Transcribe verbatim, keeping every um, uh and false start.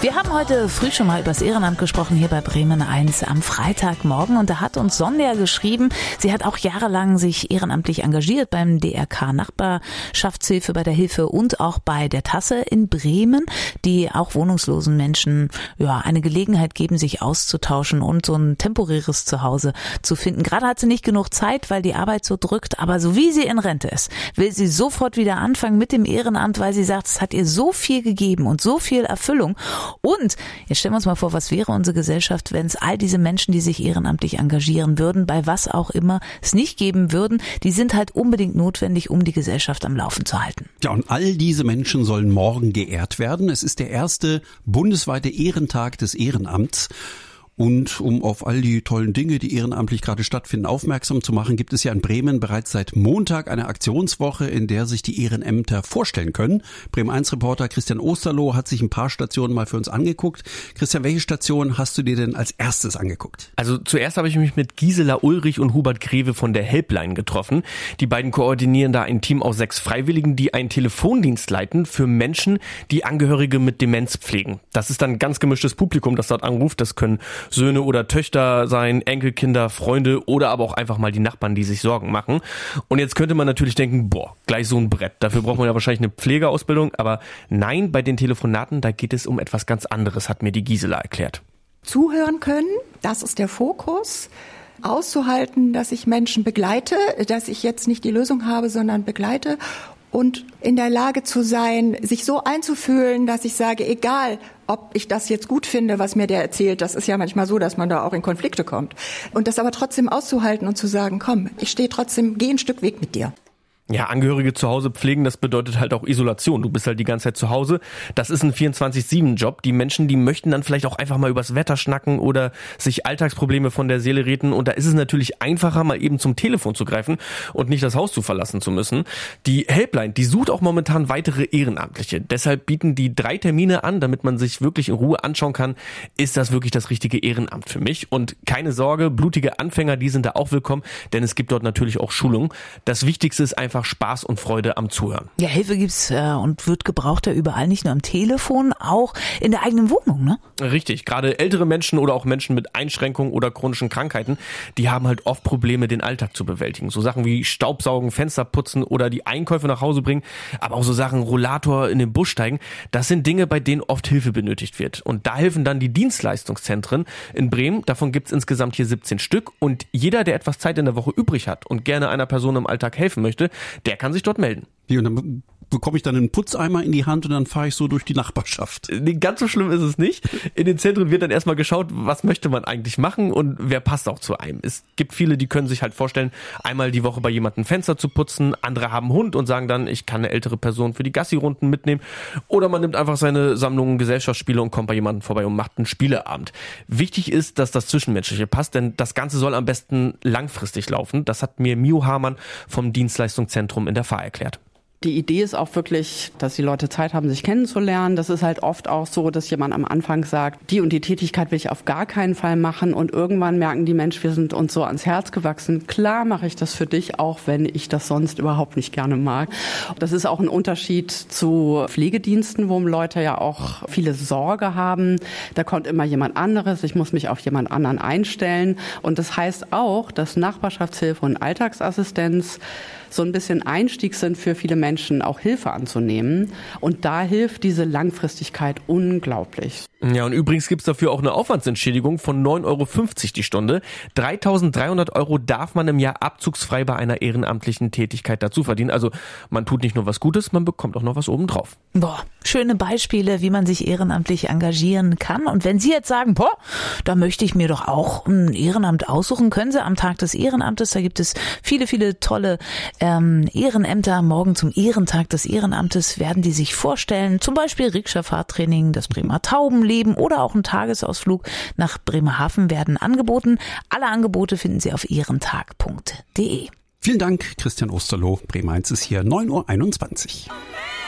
Wir haben heute früh schon mal über das Ehrenamt gesprochen, hier bei Bremen eins am Freitagmorgen. Und da hat uns Sonja geschrieben, sie hat auch jahrelang sich ehrenamtlich engagiert beim D R K Nachbarschaftshilfe, bei der Hilfe und auch bei der Tasse in Bremen, die auch wohnungslosen Menschen ja eine Gelegenheit geben, sich auszutauschen und so ein temporäres Zuhause zu finden. Gerade hat sie nicht genug Zeit, weil die Arbeit so drückt, aber so wie sie in Rente ist, will sie sofort wieder anfangen mit dem Ehrenamt, weil sie sagt, es hat ihr so viel gegeben und so viel Erfüllung. Und jetzt stellen wir uns mal vor, was wäre unsere Gesellschaft, wenn es all diese Menschen, die sich ehrenamtlich engagieren würden, bei was auch immer es nicht geben würden, die sind halt unbedingt notwendig, um die Gesellschaft am Laufen zu halten. Ja, und all diese Menschen sollen morgen geehrt werden. Es ist der erste bundesweite Ehrentag des Ehrenamts. Und um auf all die tollen Dinge, die ehrenamtlich gerade stattfinden, aufmerksam zu machen, gibt es ja in Bremen bereits seit Montag eine Aktionswoche, in der sich die Ehrenämter vorstellen können. Bremen eins Reporter Christian Osterloh hat sich ein paar Stationen mal für uns angeguckt. Christian, welche Station hast du dir denn als erstes angeguckt? Also zuerst habe ich mich mit Gisela Ulrich und Hubert Greve von der Helpline getroffen. Die beiden koordinieren da ein Team aus sechs Freiwilligen, die einen Telefondienst leiten für Menschen, die Angehörige mit Demenz pflegen. Das ist dann ganz gemischtes Publikum, das dort anruft. Das können Söhne oder Töchter sein, Enkelkinder, Freunde oder aber auch einfach mal die Nachbarn, die sich Sorgen machen. Und jetzt könnte man natürlich denken, boah, gleich so ein Brett. Dafür braucht man ja wahrscheinlich eine Pflegeausbildung. Aber nein, bei den Telefonaten, da geht es um etwas ganz anderes, hat mir die Gisela erklärt. Zuhören können, das ist der Fokus. Auszuhalten, dass ich Menschen begleite, dass ich jetzt nicht die Lösung habe, sondern begleite. Und in der Lage zu sein, sich so einzufühlen, dass ich sage, egal, ob ich das jetzt gut finde, was mir der erzählt, das ist ja manchmal so, dass man da auch in Konflikte kommt. Und das aber trotzdem auszuhalten und zu sagen, komm, ich stehe trotzdem, geh ein Stück Weg mit dir. Ja, Angehörige zu Hause pflegen, das bedeutet halt auch Isolation. Du bist halt die ganze Zeit zu Hause. Das ist ein vierundzwanzig sieben Job. Die Menschen, die möchten dann vielleicht auch einfach mal übers Wetter schnacken oder sich Alltagsprobleme von der Seele reden. Und da ist es natürlich einfacher, mal eben zum Telefon zu greifen und nicht das Haus zu verlassen zu müssen. Die Helpline, die sucht auch momentan weitere Ehrenamtliche. Deshalb bieten die drei Termine an, damit man sich wirklich in Ruhe anschauen kann, ist das wirklich das richtige Ehrenamt für mich? Und keine Sorge, blutige Anfänger, die sind da auch willkommen, denn es gibt dort natürlich auch Schulungen. Das Wichtigste ist einfach Spaß und Freude am Zuhören. Ja, Hilfe gibt's äh, und wird gebraucht ja überall, nicht nur am Telefon, auch in der eigenen Wohnung, ne? Richtig, gerade ältere Menschen oder auch Menschen mit Einschränkungen oder chronischen Krankheiten, die haben halt oft Probleme, den Alltag zu bewältigen. So Sachen wie Staubsaugen, Fenster putzen oder die Einkäufe nach Hause bringen, aber auch so Sachen, Rollator in den Bus steigen, das sind Dinge, bei denen oft Hilfe benötigt wird. Und da helfen dann die Dienstleistungszentren in Bremen. Davon gibt's insgesamt hier siebzehn Stück und jeder, der etwas Zeit in der Woche übrig hat und gerne einer Person im Alltag helfen möchte, der kann sich dort melden. Wie, und dann bekomme ich dann einen Putzeimer in die Hand und dann fahre ich so durch die Nachbarschaft. Nee, ganz so schlimm ist es nicht. In den Zentren wird dann erstmal geschaut, was möchte man eigentlich machen und wer passt auch zu einem. Es gibt viele, die können sich halt vorstellen, einmal die Woche bei jemandem ein Fenster zu putzen. Andere haben einen Hund und sagen dann, ich kann eine ältere Person für die Gassi-Runden mitnehmen. Oder man nimmt einfach seine Sammlung Gesellschaftsspiele und kommt bei jemandem vorbei und macht einen Spieleabend. Wichtig ist, dass das Zwischenmenschliche passt, denn das Ganze soll am besten langfristig laufen. Das hat mir Mio Hamann vom Dienstleistungszentrum in der Fahr erklärt. Die Idee ist auch wirklich, dass die Leute Zeit haben, sich kennenzulernen. Das ist halt oft auch so, dass jemand am Anfang sagt, die und die Tätigkeit will ich auf gar keinen Fall machen. Und irgendwann merken die Menschen, wir sind uns so ans Herz gewachsen. Klar mache ich das für dich, auch wenn ich das sonst überhaupt nicht gerne mag. Das ist auch ein Unterschied zu Pflegediensten, wo Leute ja auch viele Sorge haben. Da kommt immer jemand anderes, ich muss mich auf jemand anderen einstellen. Und das heißt auch, dass Nachbarschaftshilfe und Alltagsassistenz so ein bisschen Einstieg sind für viele Menschen, auch Hilfe anzunehmen. Und da hilft diese Langfristigkeit unglaublich. Ja, und übrigens gibt's dafür auch eine Aufwandsentschädigung von neun Euro fünfzig die Stunde. dreitausenddreihundert Euro darf man im Jahr abzugsfrei bei einer ehrenamtlichen Tätigkeit dazu verdienen. Also man tut nicht nur was Gutes, man bekommt auch noch was obendrauf. Boah, schöne Beispiele, wie man sich ehrenamtlich engagieren kann. Und wenn Sie jetzt sagen, boah, da möchte ich mir doch auch ein Ehrenamt aussuchen, können Sie am Tag des Ehrenamtes, da gibt es viele, viele tolle ähm, Ehrenämter. Morgen zum Ehrentag des Ehrenamtes werden die sich vorstellen. Zum Beispiel Rikscha-Fahrtraining, das Bremer Taubenleben oder auch ein Tagesausflug nach Bremerhaven werden angeboten. Alle Angebote finden Sie auf ehrentag punkt de. Vielen Dank, Christian Osterloh. Bremen eins ist hier neun Uhr einundzwanzig.